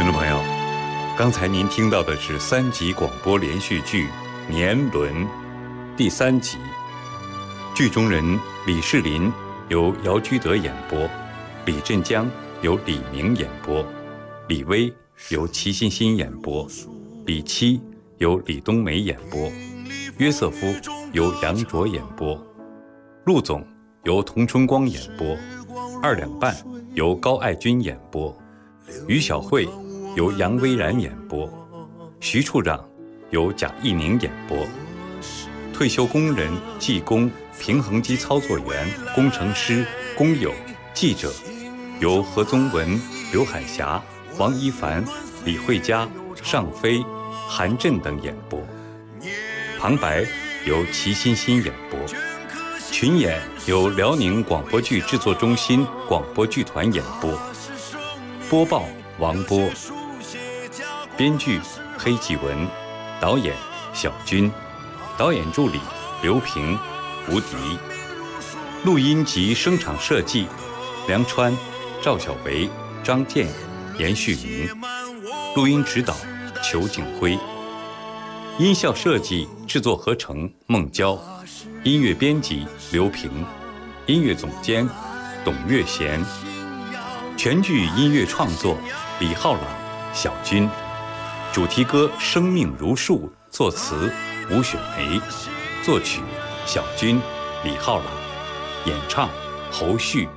听众朋友，刚才您听到的是3集广播连续剧《年轮》第3集。剧中人李世林由姚居德演播，李振江由李明演播，李威由齐欣欣演播，李七由李冬梅演播，约瑟夫由杨卓演播，陆总由童春光演播，2两半由高爱军演播，于小慧由杨薇然演播，徐处长由贾一宁演播，退休工人、技工、平衡机操作员、工程师、工友、记者由何宗文、刘海霞、王一凡、李慧佳、尚飞、韩震等演播，旁白由齐欣欣演播，群演由辽宁广播剧制作中心广播剧团演播，播报王波，编剧黑继文，导演小军，导演助理刘平、吴迪，录音及声场设计梁川、赵小维、张健、严旭明，录音指导裘景辉，音效设计制作合成孟娇，音乐编辑刘平，音乐总监董月贤，全剧音乐创作李浩朗、小军，主题歌《生命如树》作词吴雪梅，作曲小军、李浩朗，演唱侯旭。